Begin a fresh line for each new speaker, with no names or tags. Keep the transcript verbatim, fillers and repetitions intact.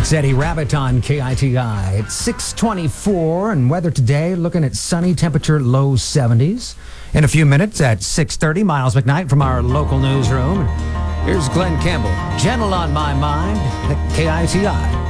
It's Eddie Rabbit on K I T I. It's six twenty-four, and weather today looking at sunny, temperature low seventies. In a few minutes at six thirty, Miles McKnight from our local newsroom. Here's Glenn Campbell, Gentle on My Mind at K I T I.